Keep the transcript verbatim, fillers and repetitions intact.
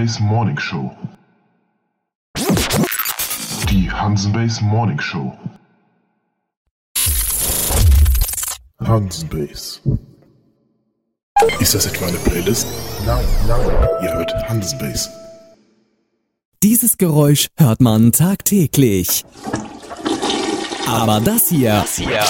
Hansenbase Morning Show. Die Hansenbase Morning Show. Hansenbase. Ist das etwa eine Playlist? Nein, nein. Ihr hört Hansenbase. Dieses Geräusch hört man tagtäglich. Aber das hier, das hier